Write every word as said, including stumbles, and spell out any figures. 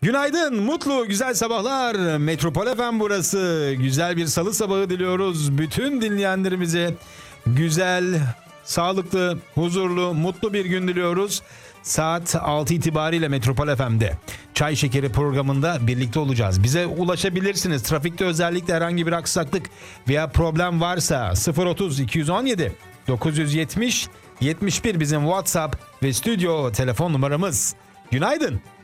Günaydın, mutlu, güzel sabahlar. Metropol F M burası. Güzel bir salı sabahı diliyoruz. Bütün dinleyenlerimize güzel, sağlıklı, huzurlu, mutlu bir gün diliyoruz. Saat altı itibariyle Metropol F M'de Çay Şekeri programında birlikte olacağız. Bize ulaşabilirsiniz. Trafikte özellikle herhangi bir aksaklık veya problem varsa sıfır otuz iki on yedi dokuz yüz yetmiş yetmiş bir bizim WhatsApp ve stüdyo telefon numaramız. Günaydın.